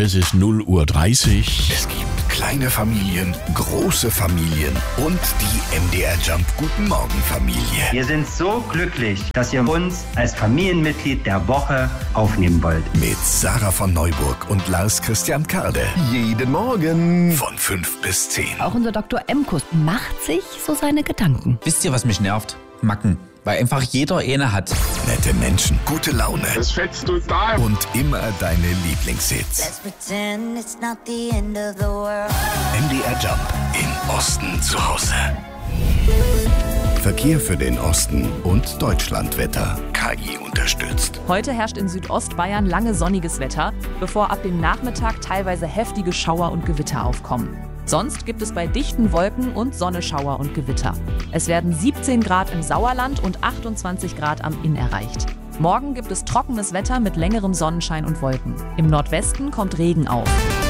Es ist 0:30 Uhr. Es gibt kleine Familien, große Familien und die MDR Jump Guten Morgen Familie. Wir sind so glücklich, dass ihr uns als Familienmitglied der Woche aufnehmen wollt. Mit Sarah von Neuburg und Lars Christian Karde. Jeden Morgen. Von 5 bis 10. Auch unser Dr. Emkus macht sich so seine Gedanken. Wisst ihr, was mich nervt? Macken. Weil einfach jeder eine hat. Nette Menschen, gute Laune. Das fetzt total. Und immer deine Lieblingshits. Let's pretend it's not the end of the world. MDR Jump im Osten zu Hause. Verkehr für den Osten und Deutschlandwetter. KI unterstützt. Heute herrscht in Südostbayern lange sonniges Wetter, bevor ab dem Nachmittag teilweise heftige Schauer und Gewitter aufkommen. Sonst gibt es bei dichten Wolken und Sonne Schauer und Gewitter. Es werden 17 Grad im Sauerland und 28 Grad am Inn erreicht. Morgen gibt es trockenes Wetter mit längerem Sonnenschein und Wolken. Im Nordwesten kommt Regen auf.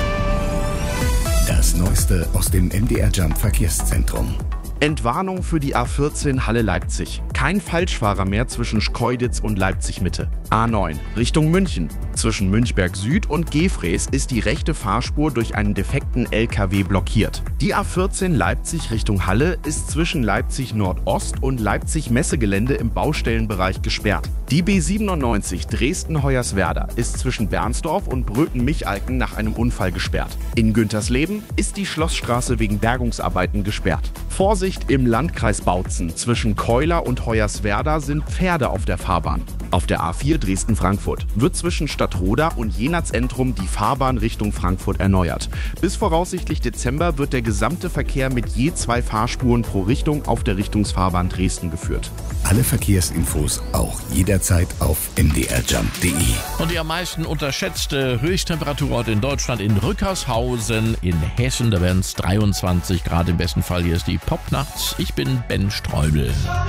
Das Neueste aus dem MDR Jump Verkehrszentrum. Entwarnung für die A14 Halle-Leipzig. Kein Falschfahrer mehr zwischen Schkeuditz und Leipzig-Mitte. A9 Richtung München. Zwischen Münchberg Süd und Gefrees ist die rechte Fahrspur durch einen defekten LKW blockiert. Die A14 Leipzig Richtung Halle ist zwischen Leipzig Nordost und Leipzig Messegelände im Baustellenbereich gesperrt. Die B97 Dresden-Hoyerswerda ist zwischen Bernsdorf und Bröten-Michalken nach einem Unfall gesperrt. In Güntersleben ist die Schlossstraße wegen Bergungsarbeiten gesperrt. Vorsicht im Landkreis Bautzen. Zwischen Keuler und Hoyerswerda sind Pferde auf der Fahrbahn. Auf der A4 Dresden-Frankfurt wird zwischen Stadtroda und Jenatz-Entrum die Fahrbahn Richtung Frankfurt erneuert. Bis voraussichtlich Dezember wird der gesamte Verkehr mit je 2 Fahrspuren pro Richtung auf der Richtungsfahrbahn Dresden geführt. Alle Verkehrsinfos auch jederzeit auf mdrjump.de. Und die am meisten unterschätzte Höchsttemperaturort in Deutschland in Rückershausen in Hessen. Da werden es 23 Grad im besten Fall. Hier ist die Popnacht. Ich bin Ben Streubel.